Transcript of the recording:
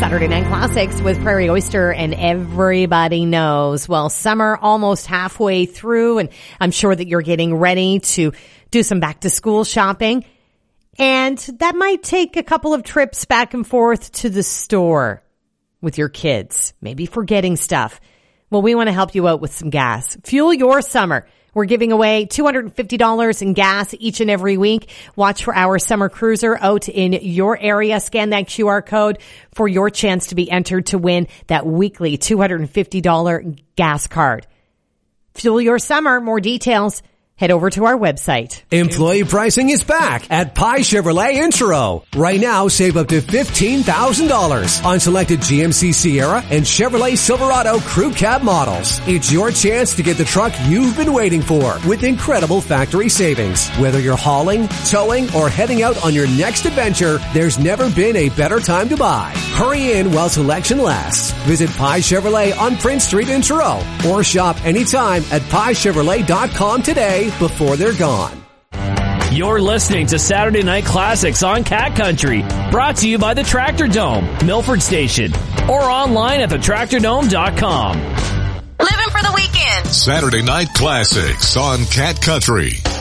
Saturday Night Classics with Prairie Oyster, and everybody knows, well, summer almost halfway through, and I'm sure that you're getting ready to do some back to school shopping, and that might take a couple of trips back and forth to the store with your kids, maybe forgetting stuff. Well, we want to help you out with some gas. Fuel your summer. We're giving away $250 in gas each and every week. Watch for our summer cruiser out in your area. Scan that QR code for your chance to be entered to win that weekly $250 gas card. Fuel your summer. More details, head over to our website. Employee pricing is back at Pie Chevrolet in Truro. Right now, save up to $15,000 on selected GMC Sierra and Chevrolet Silverado Crew Cab models. It's your chance to get the truck you've been waiting for with incredible factory savings. Whether you're hauling, towing, or heading out on your next adventure, there's never been a better time to buy. Hurry in while selection lasts. Visit Pie Chevrolet on Prince Street in Truro or shop anytime at piechevrolet.com today before they're gone. You're listening to Saturday Night Classics on Cat Country, brought to you by the Tractor Dome, Milford Station, or online at thetractordome.com. Living for the weekend. Saturday Night Classics on Cat Country.